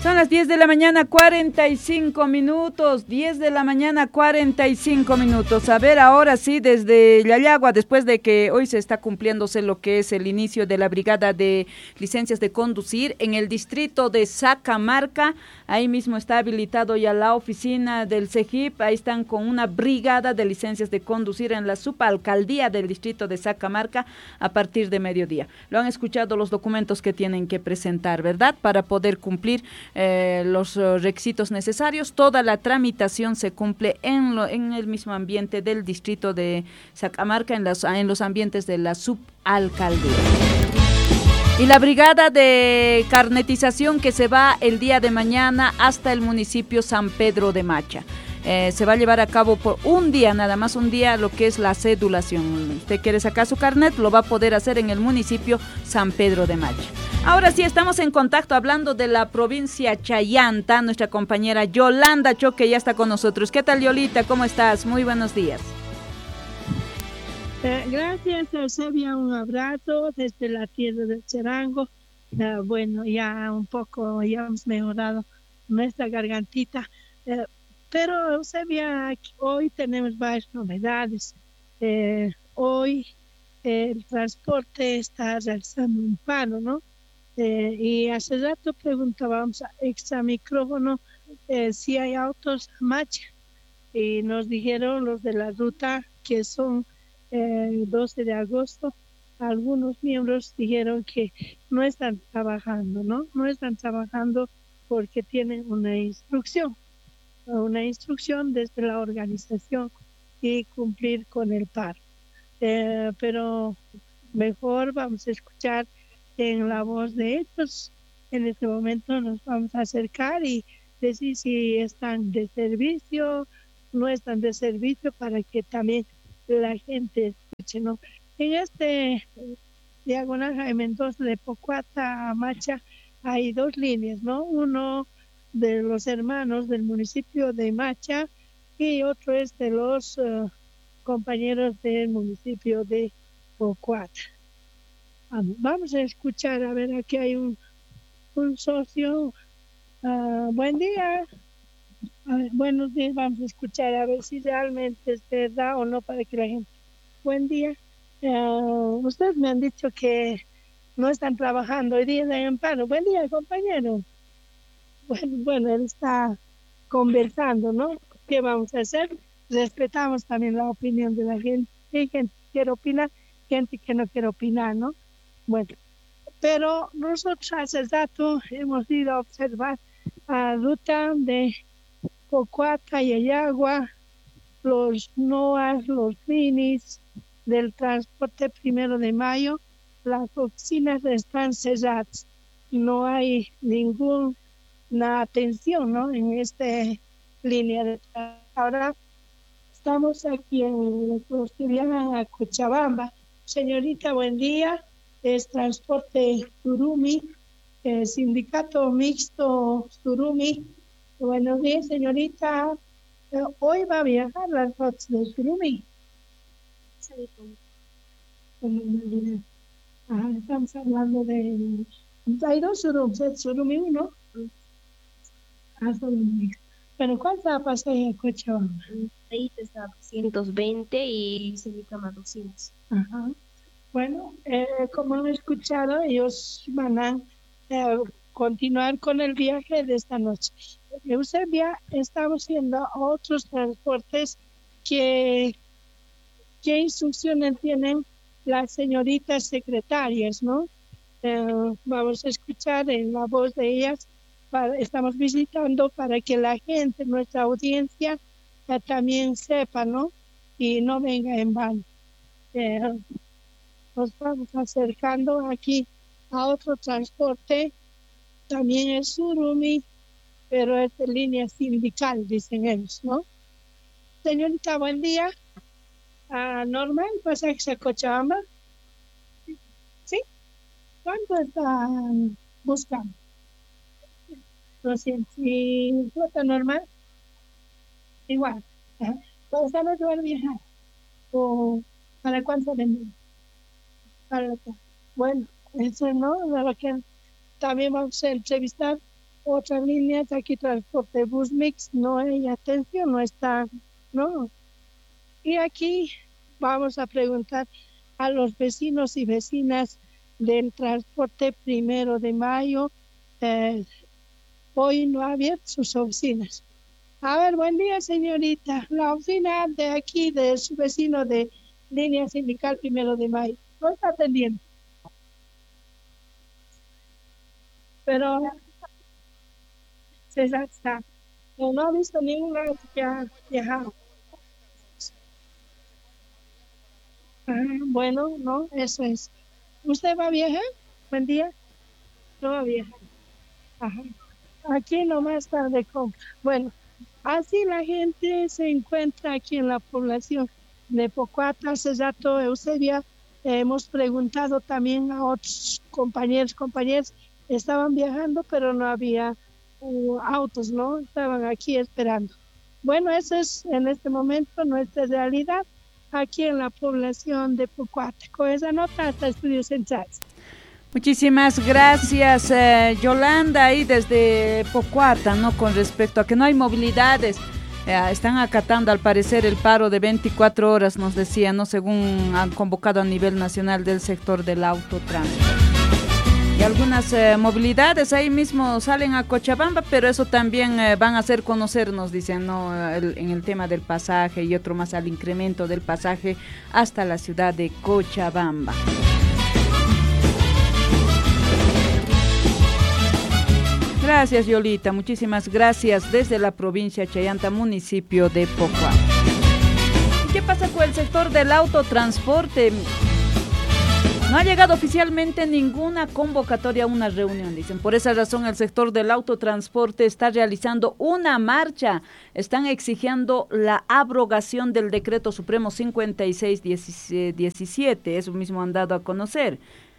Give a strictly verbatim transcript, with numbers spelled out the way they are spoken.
Son las diez de la mañana, cuarenta y cinco minutos, diez de la mañana, cuarenta y cinco minutos. A ver, ahora sí, desde Yayagua, después de que hoy se está cumpliéndose lo que es el inicio de la brigada de licencias de conducir en el distrito de Sacamarca, ahí mismo está habilitado ya la oficina del CEGIP, ahí están con una brigada de licencias de conducir en la subalcaldía del distrito de Sacamarca a partir de mediodía. Lo han escuchado los documentos que tienen que presentar, ¿verdad? Para poder cumplir Eh, los uh, requisitos necesarios. Toda la tramitación se cumple en, lo, en el mismo ambiente del distrito de Sacamarca, en, las, en los ambientes de la subalcaldía. Y la brigada de carnetización que se va el día de mañana hasta el municipio San Pedro de Macha. Eh, se va a llevar a cabo por un día, nada más un día, lo que es la cedulación. Usted quiere sacar su carnet, lo va a poder hacer en el municipio San Pedro de Macha. Ahora sí, estamos en contacto hablando de la provincia Chayanta, nuestra compañera Yolanda Choque ya está con nosotros. ¿Qué tal, Yolita? ¿Cómo estás? Muy buenos días. Eh, gracias, Eusebia, un abrazo desde la tierra del Cherango. Eh, bueno, ya un poco, ya hemos mejorado nuestra gargantita. Eh, Pero, Eusebia, hoy tenemos varias novedades. Eh, hoy eh, el transporte está realizando un paro, ¿no? Eh, y hace rato preguntábamos a extra micrófono eh, si hay autos a marcha. Y nos dijeron los de la ruta que son eh, doce de agosto. Algunos miembros dijeron que no están trabajando, ¿no? No están trabajando porque tienen una instrucción. una instrucción desde la organización y cumplir con el paro. Eh, pero mejor vamos a escuchar en la voz de ellos. En este momento nos vamos a acercar y decir si están de servicio, no están de servicio, para que también la gente escuche, ¿no? En este diagonal Jaime Mendoza de Pocuata a Macha hay dos líneas, ¿no? Uno de los hermanos del municipio de Macha y otro es de los uh, compañeros del municipio de Pocuata. Vamos, vamos a escuchar, a ver, aquí hay un, un socio. Uh, buen día. A ver, buenos días, vamos a escuchar a ver si realmente es verdad o no para que la gente... Buen día. Uh, ustedes me han dicho que no están trabajando hoy día en paro. Buen día, compañero. Bueno, bueno, él está conversando, ¿no? ¿Qué vamos a hacer? Respetamos también la opinión de la gente. Hay gente que quiere opinar, gente que no quiere opinar, ¿no? Bueno, pero nosotros hace rato hemos ido a observar la ruta de Pocuata y Ayagua, los NOAS, los minis del transporte primero de mayo. Las oficinas están cerradas. No hay ningún la atención, ¿no? En esta línea de ahora estamos aquí en los que viajan a Cochabamba. Señorita, buen día. Es Transporte Surumi, eh, Sindicato Mixto Surumi. Buenos días, señorita. Eh, hoy va a viajar las rutas de Surumi. Sí, ah, estamos hablando de... Hay dos Surums, el Surumi uno. Pero ¿cuánto va a pasar en Cochabamba? Ahí está doscientos veinte y Semicama doscientos. Ajá. Bueno, eh, como han escuchado, ellos van a eh, continuar con el viaje de esta noche. Eusebia, estamos viendo otros transportes que, ¿qué instrucciones tienen las señoritas secretarias, no? Eh, vamos a escuchar en la voz de ellas. Para, estamos visitando para que la gente, nuestra audiencia, eh, también sepa, ¿no? Y no venga en vano. Eh, nos vamos acercando aquí a otro transporte, también es Surumi, pero es de línea sindical, dicen ellos, ¿no? Señorita, buen día. Uh, ¿Normal pasaje a Cochabamba? ¿Sí? ¿Cuánto están buscando? doscientos. ¿Y flota normal? Igual. Ajá. ¿Para esta noche van a viajar? ¿O para cuánto venden? Para acá. Bueno, eso no, lo que también vamos a entrevistar otras líneas, aquí transporte bus mix, no hay atención, no está, no. Y aquí vamos a preguntar a los vecinos y vecinas del transporte Primero de Mayo. Eh, hoy no ha abierto sus oficinas. A ver, buen día, señorita. La oficina de aquí, de su vecino de línea sindical Primero de Mayo, no está atendiendo. Pero se está. No, no ha visto ninguna que ha viajado. Ah, bueno, no, eso es. ¿Usted va a viajar? Buen día. No va a viajar. Ajá. Aquí nomás está de compra. Bueno, así la gente se encuentra aquí en la población de Pocuata. Hace rato, Eusebia, eh, hemos preguntado también a otros compañeros, compañeros, estaban viajando, pero no había uh, autos, ¿no? Estaban aquí esperando. Bueno, eso es en este momento nuestra realidad aquí en la población de Pocuata. Con esa nota hasta Estudios Centrales. Muchísimas gracias, eh, Yolanda, ahí desde Pocuata, ¿no? Con respecto a que no hay movilidades, eh, están acatando al parecer el paro de veinticuatro horas, nos decían, ¿no? Según han convocado a nivel nacional del sector del autotransporte. Y algunas eh, movilidades ahí mismo salen a Cochabamba, pero eso también eh, van a hacer conocer, nos dicen, ¿no? El, en el tema del pasaje y otro más al incremento del pasaje hasta la ciudad de Cochabamba. Gracias, Yolita, muchísimas gracias desde la provincia de Chayanta, municipio de Pocuata. ¿Y qué pasa con el sector del autotransporte? No ha llegado oficialmente ninguna convocatoria a una reunión, dicen. Por esa razón el sector del autotransporte está realizando una marcha. Están exigiendo la abrogación del decreto supremo cincuenta y seis diecisiete, eso mismo han dado a conocer.